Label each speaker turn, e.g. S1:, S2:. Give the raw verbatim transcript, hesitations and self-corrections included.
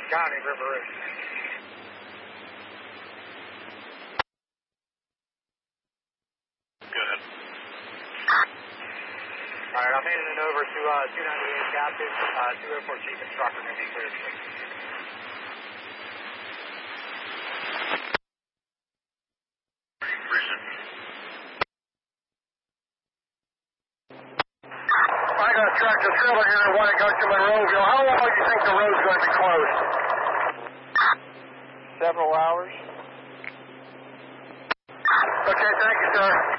S1: County, River Ridge.
S2: Go ahead.
S1: All right, I'm handing it over to uh, two ninety-eight Captain, uh, two oh four Chief Instructor, going to be cleared. I got a tractor trailer here. I want to go to Monroeville. How long do you think the road's going to be closed? Several hours. Okay, thank you, sir.